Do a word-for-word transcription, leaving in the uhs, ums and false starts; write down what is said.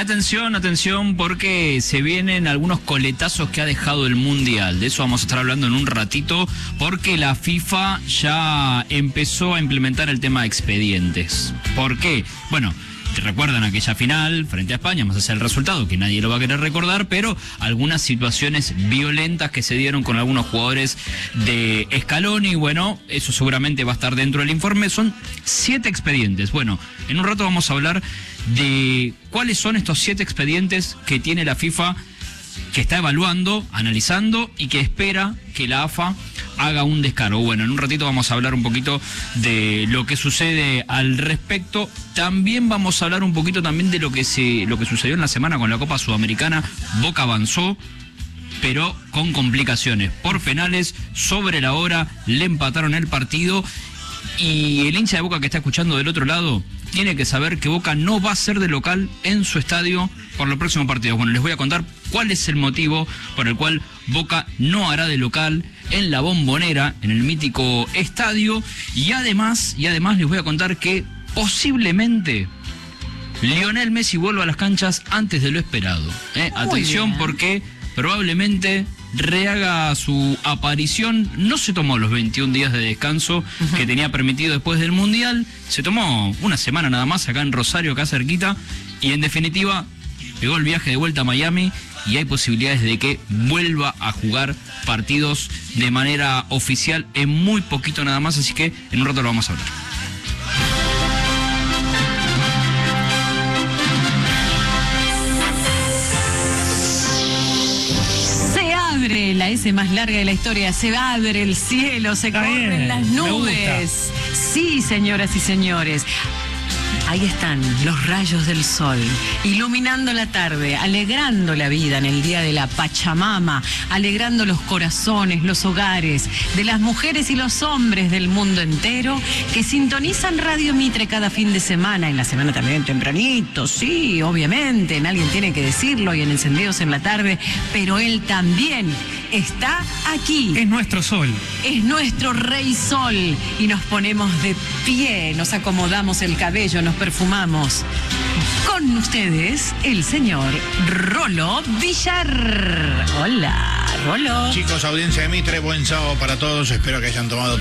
atención, atención, porque se vienen algunos coletazos que ha dejado el Mundial. De eso vamos a estar hablando en un ratito, porque la FIFA ya empezó a implementar el tema de expedientes. ¿Por qué? Bueno, recuerdan aquella final frente a España, más allá del resultado, que nadie lo va a querer recordar, pero algunas situaciones violentas que se dieron con algunos jugadores de Scaloni. Bueno, eso seguramente va a estar dentro del informe. Son siete expedientes. Bueno, en un rato vamos a hablar de cuáles son estos siete expedientes que tiene la FIFA, que está evaluando, analizando y que espera que la A F A haga un descargo. Bueno, en un ratito vamos a hablar un poquito de lo que sucede al respecto. También vamos a hablar un poquito también de lo que se, lo que sucedió en la semana con la Copa Sudamericana. Boca avanzó, pero con complicaciones. Por penales, sobre la hora, le empataron el partido. Y el hincha de Boca que está escuchando del otro lado tiene que saber que Boca no va a ser de local en su estadio por los próximos partidos. Bueno, les voy a contar cuál es el motivo por el cual Boca no hará de local en la Bombonera, en el mítico estadio. Y además, y además les voy a contar que posiblemente Lionel Messi vuelva a las canchas antes de lo esperado. ¿eh? Atención, bien, porque probablemente rehaga su aparición. No se tomó los veintiún días de descanso uh-huh. que tenía permitido después del Mundial. Se tomó una semana nada más acá en Rosario, acá cerquita. Y en definitiva, pegó el viaje de vuelta a Miami y hay posibilidades de que vuelva a jugar partidos de manera oficial en muy poquito nada más. Así que en un rato lo vamos a hablar. La S más larga de la historia, se abre el cielo, se Está corren bien, las nubes. Sí, señoras y señores. Ahí están los rayos del sol, iluminando la tarde, alegrando la vida en el día de la Pachamama, alegrando los corazones, los hogares de las mujeres y los hombres del mundo entero que sintonizan Radio Mitre cada fin de semana, en la semana también tempranito, sí, obviamente, alguien tiene que decirlo, y en Encendidos en la tarde, pero él también está aquí. Es nuestro sol. Es nuestro rey sol y nos ponemos de pie, nos acomodamos el cabello, nos perfumamos. Con ustedes, el señor Rolo Villar. Hola, Rolo. Chicos, audiencia de Mitre, buen sábado para todos. Espero que hayan tomado